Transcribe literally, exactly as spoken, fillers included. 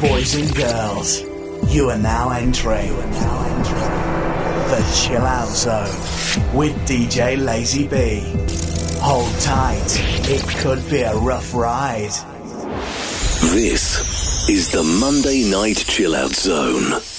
Boys and girls, you are now entering, you are now entering the Chill Out Zone with D J Lazy B. Hold tight, it could be a rough ride. This is the Monday Night Chill Out Zone.